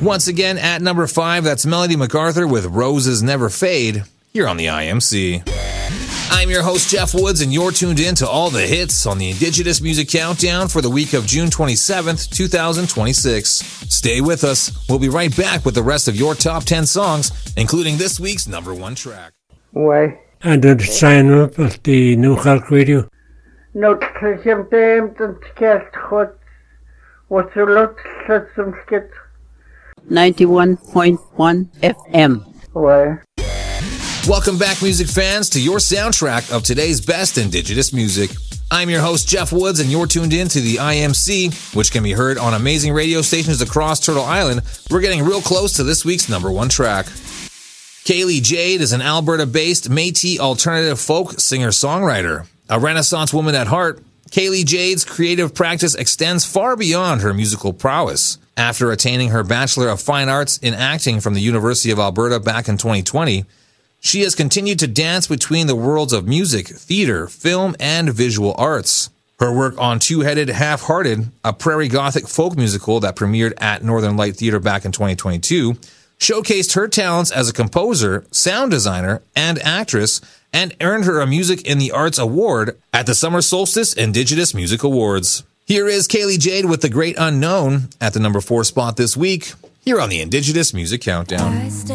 Once again, at number 5, that's Melody MacArthur with Roses Never Fade, here on the IMC. I'm your host, Jeff Woods, and you're tuned in to all the hits on the Indigenous Music Countdown for the week of June 27th, 2026. Stay with us. We'll be right back with the rest of your top 10 songs, including this week's number 1 track. Why? And then sign up at the New Calc Radio. No, trisiem dem den skert God. What's your lot some skit? 91.1 FM. Why? Welcome back, music fans, to your soundtrack of today's best Indigenous music. I'm your host, Jeff Woods, and you're tuned in to the IMC, which can be heard on amazing radio stations across Turtle Island. We're getting real close to this week's number 1 track. Kaylee Jade is an Alberta-based Métis alternative folk singer-songwriter. A Renaissance woman at heart, Kaylee Jade's creative practice extends far beyond her musical prowess. After attaining her Bachelor of Fine Arts in Acting from the University of Alberta back in 2020, she has continued to dance between the worlds of music, theater, film, and visual arts. Her work on Two-Headed Half-Hearted, a prairie gothic folk musical that premiered at Northern Light Theatre back in 2022, showcased her talents as a composer, sound designer, and actress, and earned her a Music in the Arts Award at the Summer Solstice Indigenous Music Awards. Here is Kaylee Jade with The Great Unknown at the number 4 spot this week, here on the Indigenous Music Countdown.